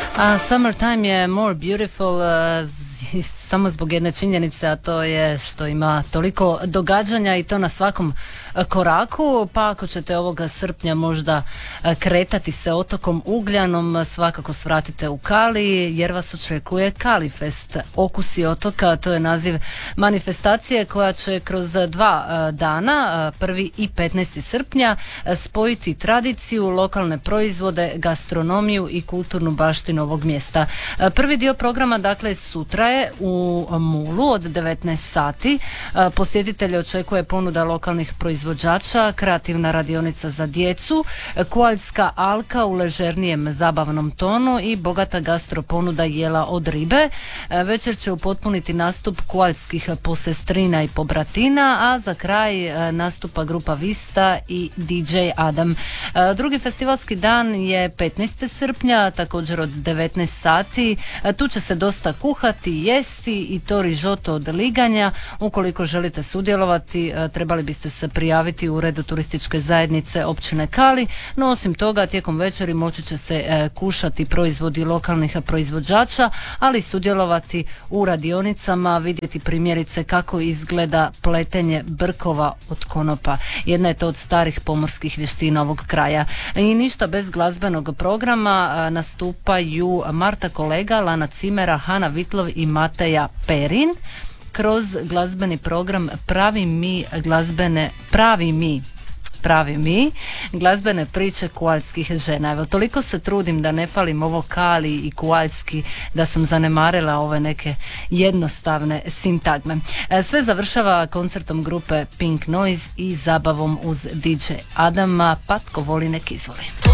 A Summertime je more beautiful samo zbog jedne činjenice, a to je što ima toliko događanja i to na svakom koraku, pa ako ćete ovoga srpnja možda kretati se otokom Ugljanom, svakako svratite u Kali jer vas očekuje Kalifest. Okusi otoka, to je naziv manifestacije koja će kroz 2 dana, 1. i 15. srpnja, spojiti tradiciju, lokalne proizvode, gastronomiju i kulturnu baštinu ovog mjesta. Prvi dio programa, dakle, sutra je u Mulu od 19 sati. Posjetitelje očekuje ponuda lokalnih proizvođača, kreativna radionica za djecu, Kualjska alka u ležernijem zabavnom tonu i bogata gastro ponuda jela od ribe. Večer će upotpuniti nastup kualjskih posestrina i pobratina, a za kraj nastupa grupa Vista i DJ Adam. Drugi festivalski dan je 15. srpnja, također od 19 sati. Tu će se dosta kuhati, jesti i to rižoto od liganja. Ukoliko želite sudjelovati, trebali biste se prijaviti u uredu turističke zajednice općine Kali, no osim toga tijekom večeri moći će se kušati proizvodi lokalnih proizvođača, ali sudjelovati u radionicama, vidjeti primjerice kako izgleda pletenje brkova od konopa. Jedna je to od starih pomorskih vještina ovog kraja. I ništa bez glazbenog programa, nastupaju Marta Kolega, Lana Cimera, Hana Vitlov i Mateja Perin. Kroz glazbeni program pravi mi glazbene priče kualjskih žena. Evo, toliko se trudim da ne falim ovo Kali i kualjski, da sam zanemarila ove neke jednostavne sintagme. Sve završava koncertom grupe Pink Noise i zabavom uz DJ Adama, pa tko voli nek izvoli.